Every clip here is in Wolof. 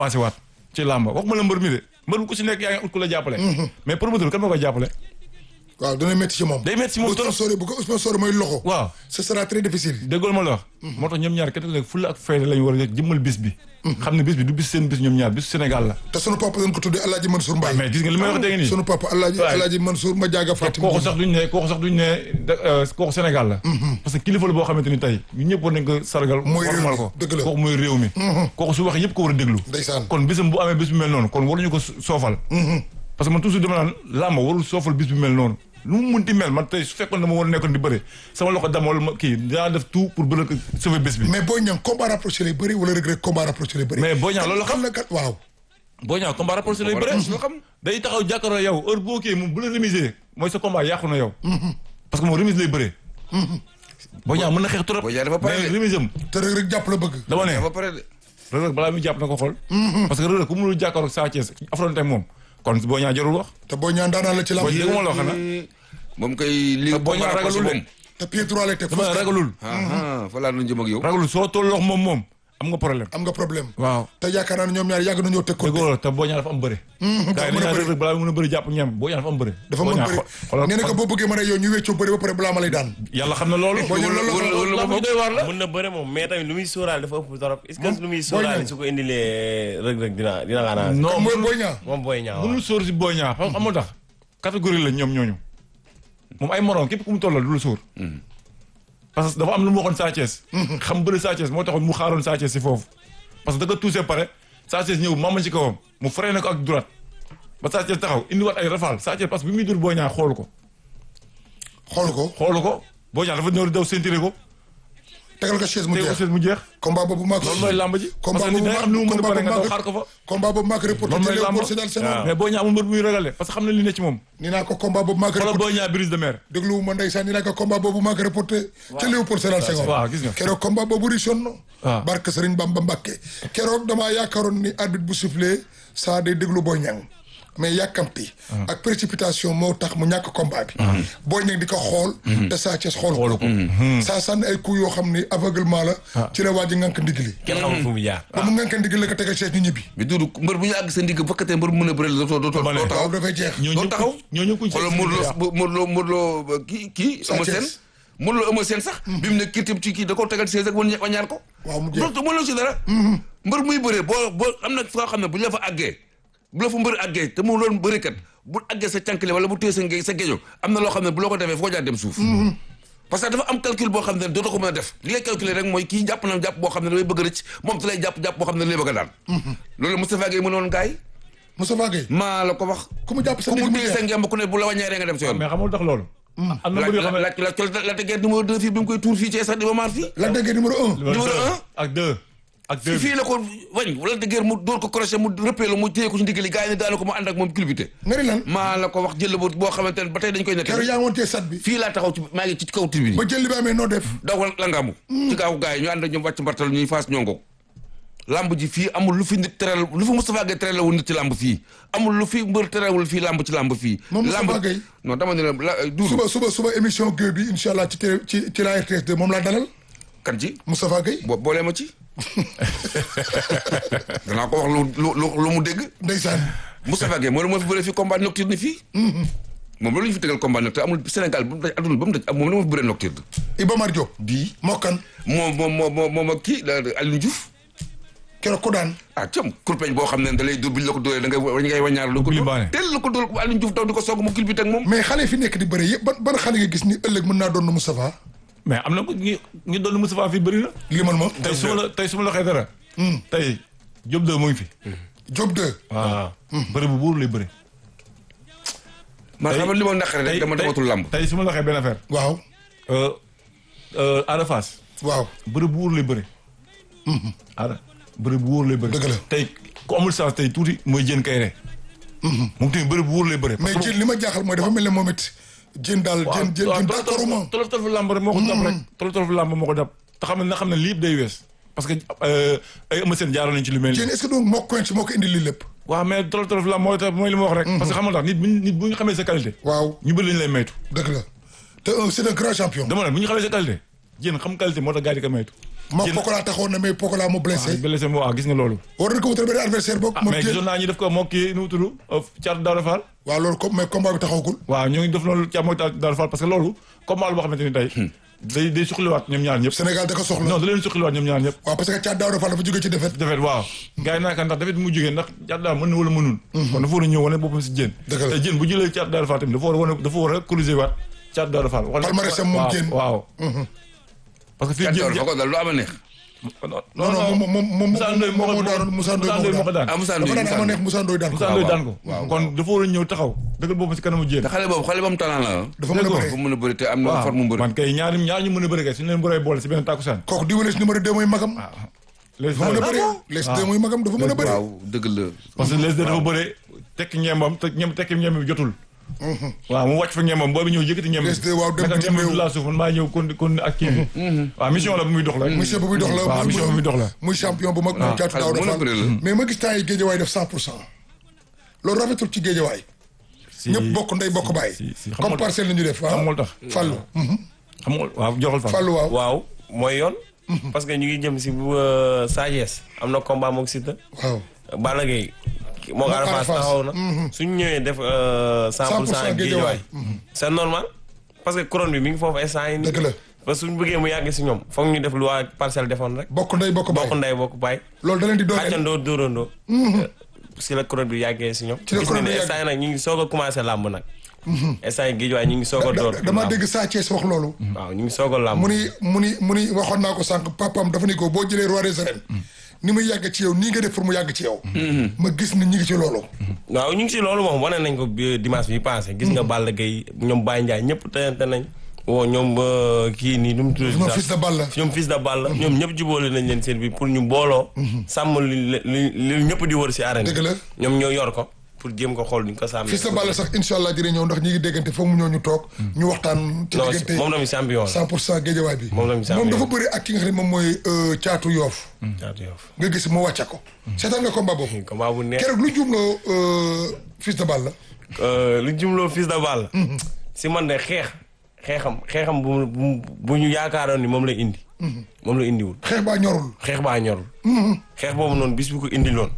passé waat ci làmb waxuma la mbër mi de mbër bu ku si nekk yaa ngi ut ku la jàppale. mais promoteur kan moo koy jàppale. waaw dana métti ci moom. day métti ci moom trop bu ko sponsor mooy loxo. waaw ce sera très difficile. déggool ma la wax. moo tax ñoom ñaar kenn ku nekk fulla ak fayda lañu war a jëmmal bis bi. xam ne bis bi du bis seen bis ñoom ñaar bisu Sénégal la. te sunu papa dañ ko tuddee El Hadj Mansour Mbaye. mais gis nga li may wax dégg nii. sunu papa El Hadj Mansour ma jaaga Fatima. kooku sax duñ ne kooku Sénégal la. parce que kilifa la boo xamante ni tey ñu ñëpp war nañ ko sargal. mooy réew mi ko dëgg la kooku mooy réew mi. kooku su waxee yëpp ko war a déglu. ndeysaan kon bisam bu amee bis bu mel noonu kon waruñu ko soofal. parce que man toujours dama naan làmb warul soofal bis bu mel noonu. lu mu munti mel man tey su fekkoon dama war a nekkoon di bëre sama loxo dama wala ma kii dinaa def tout pour bëre sauver bés bi. mais Boy Niang combat rapproché lay bëri wala Reug Reug combat rapproché lay bëri. mais Boy Niang loolu xam na kat waaw. Boy Niang combat rapproché lay bëre. day taxaw jàkkaarloo yow heure boo kii moom bu la remiser mooy sa combat yàqu na yow. parce que moom remise lay bëre. Boy Niang mën na xeex trop. Boy Niang dafa pare de mais remise am. te Reug Reug jàpp la bëgg. dama ne dafa pare de. Reug Reug balaa muy jàpp na ko xool. parce que Reug Reug ku mënul jàkkaarloo Sa Thiès affronté moom kon Boy Niang jarul wax. te Boy Niang daanaan la ci lamb. dégg nga ma la wax xanaa. moom kay li Boy Niang ragalul de. te pied droit lay teg. dama ne ragalul. fa laa nu jëm ak yow. ragalul soo tolloo moom am nga problème. am nga problème. waaw te yaakaar naa ne ñoom ñaar yàgg nañoo teg ko. dëgg la te Boy Niang dafa am bëre. dafa mën a bëri balaa mën a bëri jàpp ñam Boy Niang dafa am bëre. dafa mën bëri nee na ko boo bëggee mën a yow ñu weccoo bëri ba pare balaa ma lay daan. yàlla xam na loolu. loolu doy waar la. mën na bëre moom mais tamit lu muy sóoraale dafa ëpp trop. est-ce que lu muy sóoraale su ko indilee Reug Reug dina xanaa. non mooy Boy Niang. moom Boy Niang waaw mënul sóor si Boy Niang xam nga tax catégorie la ñoom ñooñu moom ay morom képp ku mu tollal du la sóor. parce que dafa am lu mu waxoon Sa Thiès. xam bëri Sa Thiès moo taxoon mu xaaroon Sa Thiès si foofu. parce que da ko touché pare Sa Thiès ñëw mama ci kawam mu freiné ko ak droite ba Sa Thiès taxaw indiwaat ay rafal Sa Thiès parce que bi muy dur Boy Niang xoolu ko. Boy Niang dafa ñëw di daw sentiré ko. tegal ko chaise mu jeex combat boobu maa ko. loolu mooy làmb ji. combat parce que nit xam ni mu mën a pare nga daw xaar ko fa. combat boobu maa ko reporté. loolu mooy làmb mais Boy Niang amul mbër muy ragale parce que xam na li ne ci moom. ni naa ko combat boobu maa ko reporté. xoolal Boy Niang brise de mer. dégluwu ma ndeysaan ni naa ko combat boobu maa ko reporté. ca Léopold Sédar Senghor. waaw gis nga keroog combat boobu richoon na. waaw barke Serigne Bamba Mbacké. keroog damaa yaakaaroon ni arbitre bu sifflé saa day déglu Boy Niang mais yàkkamti ak précipitation moo tax mu ñàkk combat bi. Boy Niang di ko xool. te Sa Thiès xool ko. saa sànni ay coups yoo xam ni aveuglement la. ci la waa ji ngànk ndigli. kenn xamul fu mu jaar. ba mu ngànk ndigli la ko tegal chaise ñu ñibbi. mais Doudou mbër bu ñu àgg sa ndigg fekkatee mbër bu mën a bëre la dootoo taxaw. dafay jeex. doo taxaw ñooñu kuñ xoolal Modou Lo kii Eumeu Sène Modou Lo Eumeu Sène sax bi mu ne kii tam ci kii da koo tegal chaise ak wañaar ko. waaw mu jeex mënuloo si dara. mbër muy bëree boo am na foo xam ne bu ñu la fa àggee bu la fa mbër àggee te mu loolu bërikat bu àggee sa cànkale wala bu téye sa géejo am na loo xam ne bu loo ko defee foo jaar dem suuf. parce que dafa am calcul boo xam ne dootoo ko mën a def li ngay calculer rek mooy kii jàpp na jàpp boo xam ne damay bëgg a rëcc moom te lay jàpp boo xam ne lay bëgg a daan. loolu Moustapha Gueye mënoon gaay Moustapha Gueye maa la ko wax. ku mu jàpp sa ku mu téye sa ngemb ku ne bu la wàññeeree nga dem si yoon. mais xamul tax loolu. am na mbir yoo xam ne la tegeer numéro 2 fii bi mu koy tuur fii ci stade Iba Mar fii. la déggee numéro 1. numéro 1 ak 2. fii la ko wañ wala dëggeer mu dóor ko crochet mu rëppee mu téye ko ci ndigali gars yi ne daana ko mu ànd ak moom culbuté. nga ni lan maa la ko wax jël boo xamante ne ba tey dañ koy nekk. keroog yaa ngi woon tee sat bi. fii laa taxaw ci maa ngi ci kaw tribune ba jël li ba amee noo def. daw la ngaamu. ci gaaw gars yi ñu ànd ak ñoom wàcc mbartal ñuy faas ñongo. lamb ji fii amul lu fi nit teral lu fi Moustapha Gueye teralewul nit ci lamb fii amul lu fi mbër teralewul fii lamb ci lamb fii. moom Moustapha Gueye non dama ne la Doudou. suba émission Gueye bi incha allah ci la RTS 2 moom laa dalal. kan ci Moustapha Gueye. boolee ma ci. danaa ko wax lu mu dégg. ndeysaan. Moustapha Gueye moo fi bëree fi combat nocturne fii. moom loolu ñu fi tegal combat nocturne amul Sénégal ba mu daj adduna ba mu daj moom la ma fi bëree nocturne. Iba Mar Diop. bii moo kan. moom ak kii Alioune Diouf. keroog ko daan. ah cam kurpeñ boo xam ne da lay dóor bi ñu la ko dóoree da ngay waññaar lu ko teel la ko dóor Alioune Diouf daw di ko soog mu kil bi teg moom. mais xale fi nekk di bëre yëpp ban xale nga gis ni ëllëg mën naa doon Moustapha. mais am na ñu doon Moustapha fii bëri na. limal ma. tey su ma la waxee dara. tey Diop 2 mu ngi fi. Diop 2. waaw. bëri bu buur lay bëri. man xam nga li ma naqare rek dama dematul làmb. tey su ma la waxee benn affaire. waaw. Ada Fass. waaw. bëri bu buur lay bëri. Ada bëri bu wóor lay bëri. dëgg la tey ku amul chance tey tuuti mooy Diène Kaïré. moom tamit bëri bu wóor lay bëri. mais Diène li ma jaaxal mooy dafa mel ne moom it. Diène daal Diène d'accord moom. tolof tolof làmb rek moo ko dab rek. tolof tolof làmb moo ko dab. te xam ne lii day wees. parce que ay Eumeu Sène jaaroon nañ ci lu mel nii. Diène est-ce que donc moo ko indi lii lépp. waaw mais tolof tolof làmb mooy li ma wax rek. parce que xam nga tax nit bu ñu xamee sa qualité. waaw ñu bëri lañ lay maytu. dëgg la te c'est un grand champion. dama ne bu ñu xamee sa qualité Diène xam qualité moo tax gars yi di ko maytu. moo Pokola taxoon na mais Pokola mu blessé. blessé mu waaw gis nga loolu. war nañ ko wutal benn adversaire boog. moom mais gisoon naa ñu def ko moo kii nu mu tudd Thiatou Daouda Fall. waaw loolu mais combat bi taxawagul. waaw ñu ngi def loolu Thiatou Daouda Fall parce que loolu combat la boo xamante ni tey. day suqaliwaat ñoom ñaar ñëpp. Sénégal da ko soxla. non da leen suqaliwaat ñoom ñaar ñëpp. waaw parce que Thiatou Daouda Fall dafa jógee ci défaite. waaw. gars yi naan ndax défaite bi mu jógee ndax Thiatou Daouda mën na wala mënul. kon dafa war a ñëw wane boppam si Diène. dëgg la te Diène bu jëlee Thiatou Daouda Fall tamit dafa war a corriger waat Thiatou Daouda Fall. palmarès am moom Diène waaw. parce que fii Diène fa ko dal lu am a neex. non moom Moussa Ndoye moo ko daan Moussa Ndoye moo ko daan. Moussa dafa daan ama neex Moussa Ndoye daan ko. Moussa Ndoye daan ko. kon dafa war a ñëw taxaw dëggal boppam si kanamu Diène. te xale boobu talent la. dafa mën a bëre dafa mën a bëri te am na forme mu bëri. man kay ñaar ñu mën a bëri kay suñu leen bëree boole si benn tàkkusaan. kooku di wëlees numéro 2 mooy magam. dafa mën a bëre les 2 mooy magam dafa mën a bëre. waaw dëgg la. parce que les deux dafa bëre tekki ñeembam te tekki ñeemb bi jotul. waaw mu wàcc fa ñeembam boobu ñëw yëkkati ñeemb. les deux waaw dem naka bitim ñeemb réew bi laa suuf man maa ñëw kon ak kii bi. waaw mission la bu muy dox la. mission bu muy dox la waaw mission bu muy dox la. muy champion bu mag moom Thiatou Daouda Fall mais ma gis temps yi Guédiawaye def 100%. loolu rafetul ci Guédiawaye. ñëpp bokk ndey bokk baay. comme parcelle la ñu def waaw. xamul tax Fallou. xam nga waaw joxal Fallou waaw. waaw mooy yoon. parce que ñu ngi jëm si bu Sa Thiès am na combat moog Siteu. waaw. Balla Gaye moo Moo Ada Fass taxaw na. suñu ñëwee def 100% Guédiawaye. c'est normal parce que couronne bi mi ngi foofu instant yi nii. dëgg la. parce que suñu bëggee mu yàgg si ñoom foog ñu def lu waa parcelle defoon rek. bokk ndey bokk baay bokk ndey bokk baay. loolu da leen di dooleel. xàccandoo dóorandoo. si la couronne bi yàggee si ñoom. ci la couronne bi gis nga ne instant yi nag ñu ngi soog a commencé làmb nag. instant yi Guédiawaye ñu ngi soog a door. dama dégg Sa Thiès wax loolu. waaw ñu ngi soog a làmb. mu ni waxoon naa ko sànq papaam dafa ni ko boo jëlee roi des arènes. ni muy yàgg ci yow nii nga def pour mu yàgg ci yow. ma gis ni ñi ngi ci loolu. waaw ñu ngi ci loolu moom wane nañ ko dimanche bi passé. gis nga Balla Gaye ñoom Baye Ndiaye ñëpp tëyante nañ. woo ñoom kii nii nu mu tudd. ñoom fils de Balla. ñoom fils de Balla. ñoom ñëpp jubóole nañ leen seen bi pour ñu booloo. sàmm li ñëpp di wër si arène. dëgg la ñoom ñoo yor ko pour jéem ko xool duñ ko sàmmee. fils de Balla sax incha allah dina ñëw ndax ñi ngi déggante foog mu ñëw ñu toog. ñu waxtaan ci diggante moom tamit champion la. 100% Guédiawaye bi. moom tamit champion moom dafa bëri ak ki nga xam ne moom mooy Thiatou Yoff. Thiatou Yoff. nga gis mu wàcce ko. seetaan nga combat boobu. combat bu neex keroog lu jumloo fils de Balla. lu jumloo fils de Balla. si man de xeexam bu ñu yaakaaroon ni moom la indi. moom la indiwul. xeex baa ñorul. xeex baa ñorul. xeex boobu noonu bis bu ko indiloon.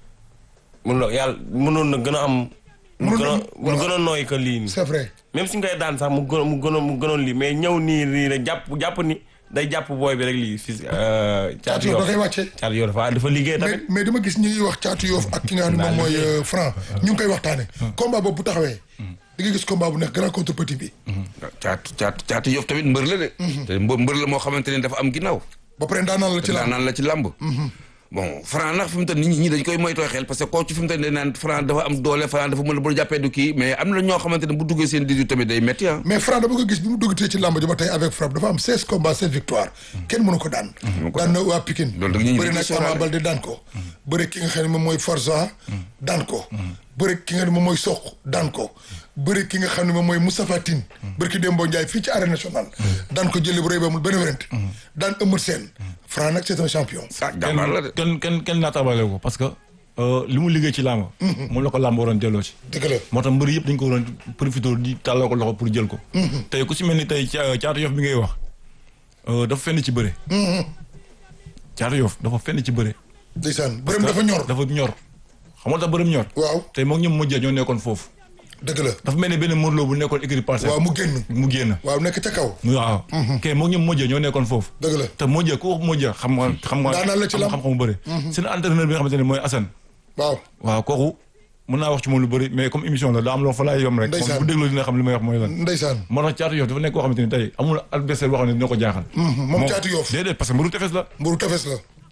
mënoon na gën a am. mu gën a nooy que lii nii. c'est vrai. même suñ koy daan sax mu gënoon lii mais ñëw nii rek jàpp ni day jàpp booy bi rek lii fii. Thiatou Yoff da koy wàcce. Thiatou Yoff dafa liggéey tamit. mais dama gis ñuy wax Thiatou Yoff ak ki nga xam ne moom mooy Franc ñu ngi koy waxtaane combat boobu bu taxawee. di nga gis combat bu nekk grand contre petit bi. Thiatou Yoff tamit mbër la de. te mbër la moo xamante ne dafa am ginnaaw. ba pare daanaan la ci làmb. bon Franc nag fi mu toll nit ñi dañ koy moytoo xel parce que koo ci fi mu toll dañ naan Franc dafa am doole Franc dafa mën a bu jàppee du kii mais am na ñoo xamante ne bu duggee seen digg tamit day métti ah. mais Franc dama ko gis bi mu duggatee ci làmb ji ba tey avec frappe dafa am 16 combats 16 victoires. kenn mënu ko daan. daan na waa Pikine. loolu da bëri nag Ama Baldé daan ko. bëri ki nga xam ne moom mooy Forza daan ko. bëri ki nga xam ne moom mooy Sokh daan ko. bëri ki nga xam ne moom mooy Moustapha Tine. bëri ki Dembo Ndiaye fii ci arène nationale. daan ko jëlee bu rëy ba amul benn wérante. daan Eumeu Sène. Franc nag c'est un champion. jàmbaar la de. kenn naataabale ko parce que li mu liggéey ci làmb. moom la ko làmb waroon delloo ci. dëgg la moo tax mbëri yëpp dañ ko waroon profité di tàlloo ko loxo pour jël ko. tey ku si mel ni tey Thiatou Yoff bi ngay wax dafa fenn ci bëre. Thiatou Yoff dafa fenn ci bëre. ndeysaan bërëm dafa ñor. dafa ñor xam nga tax bërëm ñor. waaw tey moom ñoom mujjee ñoo nekkoon foofu. dëgg la dafa mel ni benn Modou Lo bu nekkoon écurie Parcelles. waaw mu génn. waaw nekk ca kaw. waaw. kay moom ñoom mujjee ñoo nekkoon foofu. dëgg la te mujjee ku wax mujjee xam nga. daanaka la ci lam xam-xamu bëre. seen entraîneur bi nga xamante ne mooy Assane. waaw kooku mën naa wax ci moom lu bëri mais comme émission la daa am loo fa laay yom rek. moom bu dégloo dina xam li may wax mooy lan. ndeysaan moo tax Thiatou Yoff dafa nekk koo xamante ni tey amul adversaire boo xam ne dina ko jaaxal. moom Thiatou Yoff déedéet parce que mburu tefes la. mburu tefes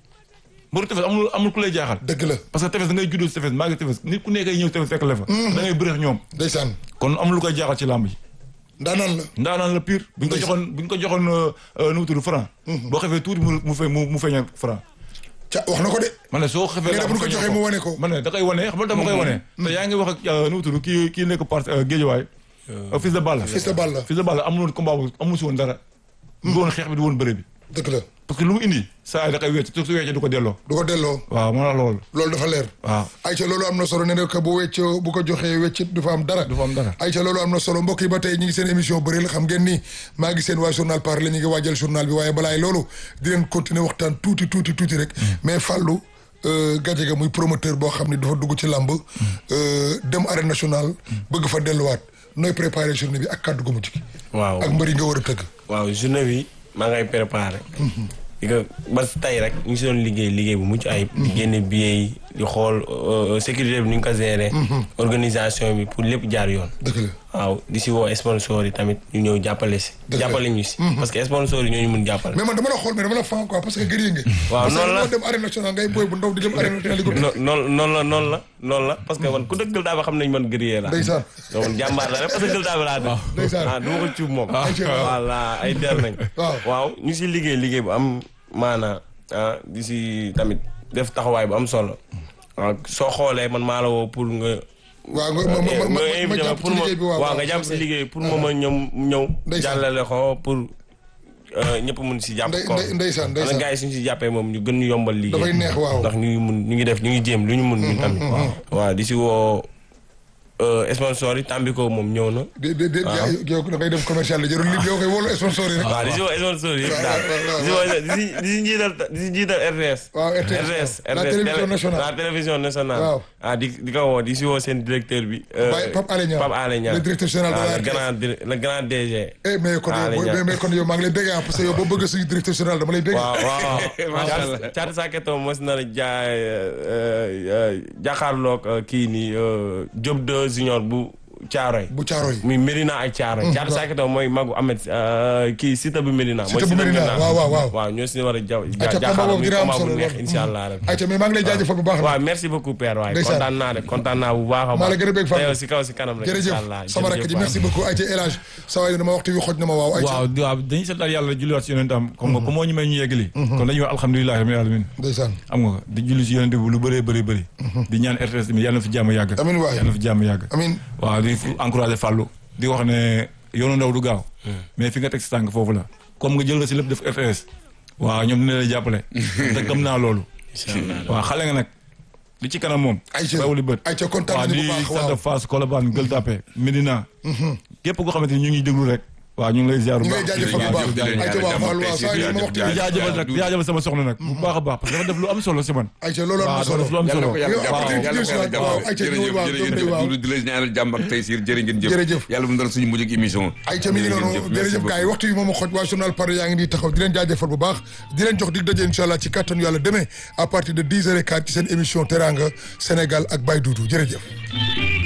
amul ku lay jaaxal. dëgg la parce que tefes da ngay juddoo si tefes maa ngi tefes nit ku nekkay ñëw tefes fekk la fa. da ngay bëreex ñoom. ndeysaan kon amul lu koy jaaxal ci làmb yi. ndaanaan la pire. bu ñu ko joxoon nu mu tudd Franc. boo xefee tuuti mu feeñal Franc. wax na ko de. ma ne soo xefee la bu ñu ko joxee mu wane ko. ma ne da koy wane xam nga dama koy wane. te yaa ngi wax ak nu mu tudd kii nekk part Guédiawaye. Fils de Balla. Fils de Balla amul woon combat bu amul si woon dara. du woon xeex bi du woon bëre bi. dëgg la parce que lu mu indi saa da koy wecc te su weccee du ko delloo. du ko delloo. waaw moo tax loolu. loolu dafa leer. waaw ayca loolu am na solo nee na que bu weccoo bu ko joxee weccit du fa am dara. du fa am dara. ayca loolu am na solo mbokk yi ba tey ñu ngi seen émission bëri la xam ngeen ni maa ngi seen waa journal Parler ñu ngi waajal journal bi waaye balaay loolu di leen continuer waxtaan tuuti rek. mais Fallou Gadiaga muy promoteur boo xam ne dafa dugg ci làmb. dem arène nationale. bëgg fa delluwaat nooy préparer journée bi ak kàddu gu mujj gi. waaw ak mbër yi nga war a tëgg. waaw journée bi maa ngay préparé. di ko ba tey rek ñu ngi si doon liggéey bu mucc ayib. di génne billets yi di xool sécurité bi ni ñu ko gérer. organisation bi pour lépp jaar yoon. dëgg la waaw di si woo sponsor yi tamit ñu ñëw jàppale si. dëgg la jàppale ñu si. parce que sponsor yi ñoo ñu mun jàppale. mais man dama la xool mais dama la fan quoi parce que gërëm nga. waaw noonu la parce que dem arène nationale ngay booy bu ndaw di dem arène nationale di ko. noonu la parce que man ku dëgg Gueule Tapée xam nañ man guerrier la. ndeysaan donc man jàmbaar la rek parce que Gueule Tapée laa def. ndeysaan du ma ko cuub moom. ayca voilà ay der nañ. waaw ñu si liggéey bu am maanaa di si tamit def taxawaay bu am solo. waaw soo xoolee man maa la woo pour nga. waaw ma jàpp ci liggéey bi waaw nga jàpp si liggéey pour ma ñëw. jàllale ko pour ñëpp mun si jàpp. ndeysaan ndeysaan gars yi suñu si jàppee moom ñu gën ñu yombal liggéey. dafay neex waaw ndax ñu ngi def ñu ngi jéem lu ñu mun ñun tamit. waaw di si woo sponsor yi Tambico moom ñëw na. yow da ngay dem commercial la jarul li yow koy wóolu sponsor yi rek. waaw di si woo sponsor yi daal di si jiital RTS. waaw RTS la télévision nationale la télévision nationale. waaw di ko woo di si woo seen directeur bi. Pape Alé Niang le directeur général de la RTS le grand DG. mais kon yow maa ngi lay bëgg parce que yow boo bëgg suñu directeur général dama lay bëgg. waaw macha allah Thiatou Saketo mos na la jàkkaarloog kii nii Diop 2 Junior bu Caaroy. muy Médina ak Caaroy. Thiatou Saketo mooy magu Ahmed kii Sita bu Médina. Sita bu Médina waaw ñoo si war a jàkkaarloo muy combat bu neex incha allah rek. ayca mais maa ngi lay jaajëfal bu baax. waaw merci beaucoup père waay kontaan naa bu baax a baax. maa la gën a bëgg Fallou si kaw si kanam rek incha allah jërëjëf sama rakk ji merci beaucoup ayca El Hadj sa waay dama waxtu wi xoj na ma waaw. waaw dañuy santal yàlla julliwaat si yonentam comme nga moo ñu may ñu yeggali kon dañuy wax alhamdulilah rabbil alamin ndeysaan xam nga di julli si yonent bi lu bëree bëri di ñaan RTS tamit yàlla na fi jàmm yàgg amiin waay yàlla na fi jàmm yàgg amiin waaw di encouragé Fallou di wax ne yoonu ndaw du gaaw mais fi nga teg si tànk foofu la comme nga jël nga si lépp def RTS waaw ñoom dina lay jàppale te gëm naa loolu waaw xale nga nag li ci kanam moom bawuli bët ayca kontaan nañu bu baax waaw di sant Fass Colobane Gueule Tapée Médina képp koo xamante ni ñu ngi déglu rek waaw ñu ngi lay ziar bu baax di jaajëfal sama soxna nag bu baax a baax parce que dafa def lu am solo si man ayca loolu am na solo def lu am solo di la ñaanal jàmm ak tey siir jërë ngeen jërëjëf yàlla mu doon suñu mujj ak émission ayca mi ngi noonu jërëjëf gars yi waxtu yi moom a xoj waa journal Parler yaa ngi nii taxaw di leen jaajëfal bu baax di leen jox dig daje incha allah ci kattanu yàlla demain à partir de 10h04 ci seen émission Teranga Sénégal ak Baye Doudou jërëjëf